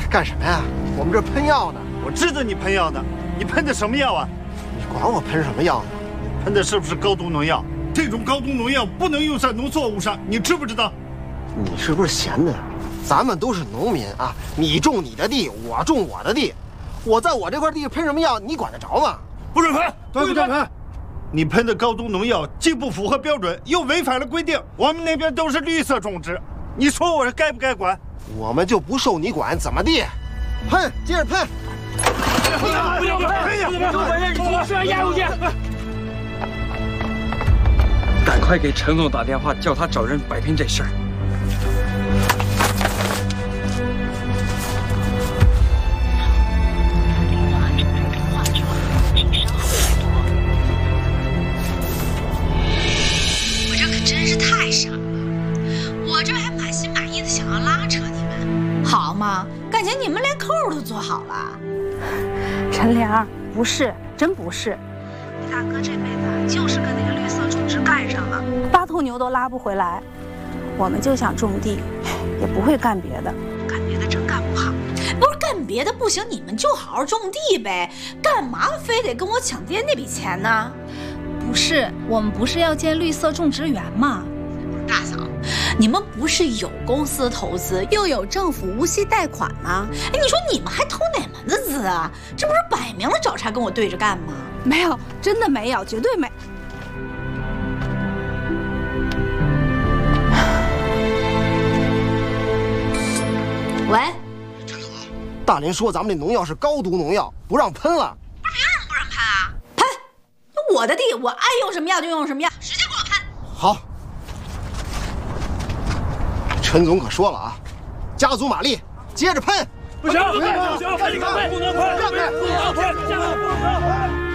干什么呀？我们这喷药呢。 我知道你喷药呢，你喷的什么药啊？ 你管我喷什么药呢？ 喷的是不是高毒农药？这种高毒农药不能用在农作物上，你知不知道？ 你是不是闲的？咱们都是农民啊，你种你的地，我种我的地。我在我这块地喷什么药，你管得着吗？ 不准喷！ 不准喷！ 你喷的高毒农药既不符合标准，又违反了规定。我们那边都是绿色种植，你说我该不该管？ 我们就不受你管，怎么地？喷，接着喷！ 不要喷！我说压过去！ 赶快给陈总打电话，叫他找人摆平这事儿。 我这可真是太傻了，我这还满心满意的想要拉扯你们，好嘛，感情你们连扣都做好了。 陈良，不是，真不是。 你大哥这辈子就是跟那个绿色种植干上了 ，8头牛都拉不回来。我们就想种地，也不会干别的。 干别的真干不好。不是干别的不行，你们就好好种地呗，干嘛非得跟我抢爹那笔钱呢？ 不是，我们不是要建绿色种植园吗？ 大嫂，你们不是有公司投资，又有政府无息贷款吗？哎，你说你们还投哪门子资啊？这不是摆明了找茬跟我对着干吗？ 没有，真的没有，绝对没。 喂， 陈总，大林说咱们这农药是高毒农药，不让喷了。 凭什么不让喷啊？喷！我的地，我爱用什么药就用什么药，使劲给我喷。 好。陈总可说了啊，加足马力，接着喷。 不行，不行，不能喷，不能喷，不能喷，不能喷。